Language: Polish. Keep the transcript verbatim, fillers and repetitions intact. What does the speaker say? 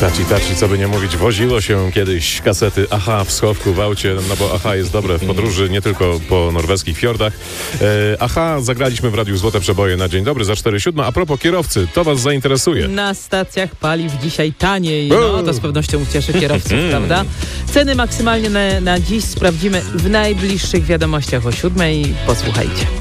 Taci, taci, co by nie mówić, woziło się kiedyś kasety Aha w schowku w aucie, no bo Aha jest dobre w podróży, nie tylko po norweskich fiordach. E, Aha zagraliśmy w Radiu Złote Przeboje na dzień dobry za cztery siódme. A propos kierowcy, to was zainteresuje. Na stacjach paliw dzisiaj taniej. No, to z pewnością ucieszy kierowców, prawda? Ceny maksymalnie na, na dziś sprawdzimy w najbliższych wiadomościach o siódmej. Posłuchajcie.